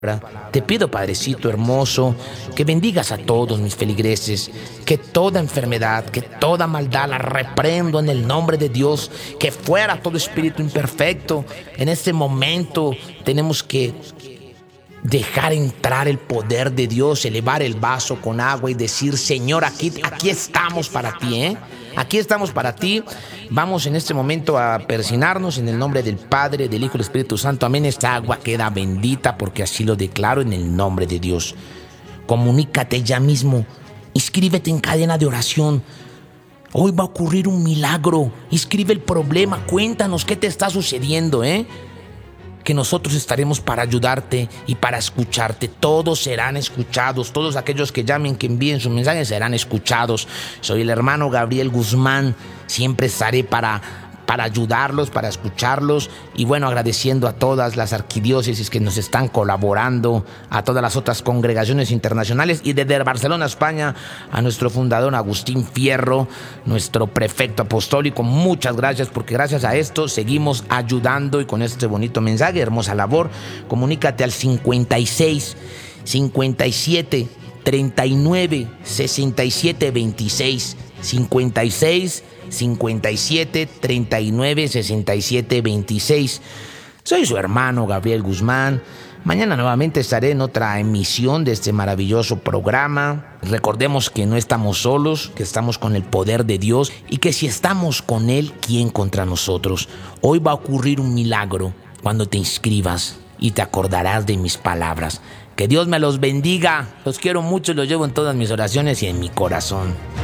Te pido, Padrecito hermoso, que bendigas a todos mis feligreses, que toda enfermedad, que toda maldad la reprendo en el nombre de Dios, que fuera todo espíritu imperfecto. En este momento tenemos que dejar entrar el poder de Dios, elevar el vaso con agua y decir: Señor, aquí estamos para ti, Aquí estamos para ti. Vamos en este momento a persignarnos en el nombre del Padre, del Hijo y del Espíritu Santo. Amén. Esta agua queda bendita porque así lo declaro en el nombre de Dios. Comunícate ya mismo. Inscríbete en cadena de oración. Hoy va a ocurrir un milagro. Inscribe el problema. Cuéntanos qué te está sucediendo, que nosotros estaremos para ayudarte y para escucharte. Todos serán escuchados. Todos aquellos que llamen, que envíen su mensaje, serán escuchados. Soy el hermano Gabriel Guzmán. Siempre estaré para ayudarlos, para escucharlos. Y bueno, agradeciendo a todas las arquidiócesis que nos están colaborando, a todas las otras congregaciones internacionales, y desde Barcelona, España, a nuestro fundador Agustín Fierro, nuestro prefecto apostólico. Muchas gracias, porque gracias a esto seguimos ayudando. Y con este bonito mensaje, hermosa labor, comunícate al 56 57 39 67 26 56 57 39 67 26. Soy su hermano Gabriel Guzmán. Mañana nuevamente estaré en otra emisión de este maravilloso programa. Recordemos que no estamos solos, que estamos con el poder de Dios, y que si estamos con Él, ¿quién contra nosotros? Hoy va a ocurrir un milagro cuando te inscribas y te acordarás de mis palabras. Que Dios me los bendiga. Los quiero mucho y los llevo en todas mis oraciones y en mi corazón.